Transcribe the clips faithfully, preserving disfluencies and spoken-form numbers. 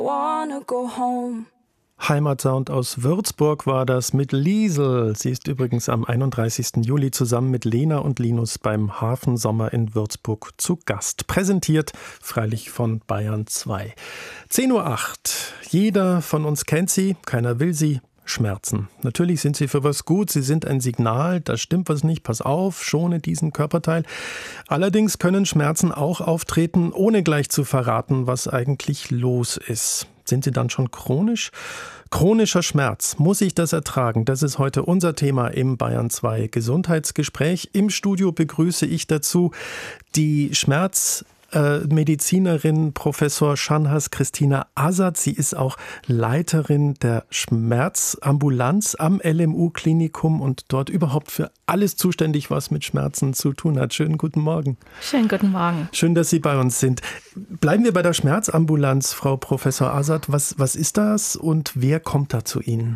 wanna go home. Heimatsound aus Würzburg war das mit Liesel. Sie ist übrigens am einunddreißigsten Juli zusammen mit Lena und Linus beim Hafensommer in Würzburg zu Gast. Präsentiert freilich von Bayern zwei. zehn Uhr acht. Jeder von uns kennt sie, keiner will sie. Schmerzen. Natürlich sind sie für was gut, sie sind ein Signal, da stimmt was nicht, pass auf, schone diesen Körperteil. Allerdings können Schmerzen auch auftreten, ohne gleich zu verraten, was eigentlich los ist. Sind sie dann schon chronisch? Chronischer Schmerz, muss ich das ertragen? Das ist heute unser Thema im Bayern zwei Gesundheitsgespräch. Im Studio begrüße ich dazu die Schmerz Medizinerin Professor Shanhaz Christina Azad. Sie ist auch Leiterin der Schmerzambulanz am L M U-Klinikum und dort überhaupt für alles zuständig, was mit Schmerzen zu tun hat. Schönen guten Morgen. Schönen guten Morgen. Schön, dass Sie bei uns sind. Bleiben wir bei der Schmerzambulanz, Frau Professor Azad. Was, was ist das und wer kommt da zu Ihnen?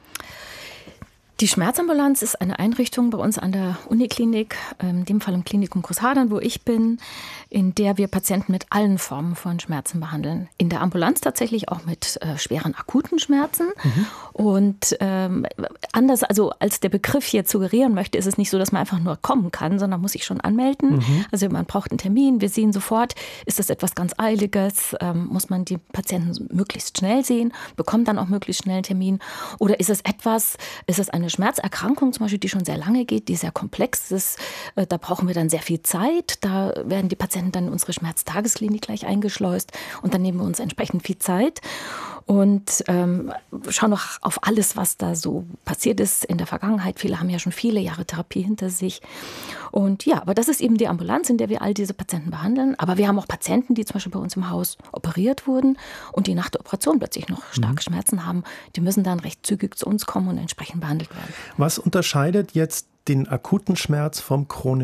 Die Schmerzambulanz ist eine Einrichtung bei uns an der Uniklinik, in dem Fall im Klinikum Großhadern, wo ich bin, in der wir Patienten mit allen Formen von Schmerzen behandeln. In der Ambulanz tatsächlich auch mit äh, schweren akuten Schmerzen. Mhm. Und ähm, anders, also als der Begriff hier suggerieren möchte, ist es nicht so, dass man einfach nur kommen kann, sondern muss sich schon anmelden. Mhm. Also man braucht einen Termin, wir sehen sofort, ist das etwas ganz Eiliges, ähm, muss man die Patienten möglichst schnell sehen, bekommt dann auch möglichst schnell einen Termin. Oder ist es etwas, ist es eine Schmerzerkrankung zum Beispiel, die schon sehr lange geht, die sehr komplex ist. Da brauchen wir dann sehr viel Zeit. Da werden die Patienten dann in unsere Schmerztagesklinik gleich eingeschleust und dann nehmen wir uns entsprechend viel Zeit und ähm, schauen noch auf alles, was da so passiert ist in der Vergangenheit. Viele haben ja schon viele Jahre Therapie hinter sich. Und ja, aber das ist eben die Ambulanz, in der wir all diese Patienten behandeln. Aber wir haben auch Patienten, die zum Beispiel bei uns im Haus operiert wurden und die nach der Operation plötzlich noch starke mhm. Schmerzen haben. Die müssen dann recht zügig zu uns kommen und entsprechend behandelt werden. Was unterscheidet jetzt den akuten Schmerz vom chronischen